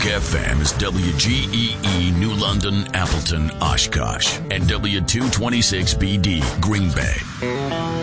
FM is WGEE New London, Appleton, Oshkosh, and W226BD Green Bay.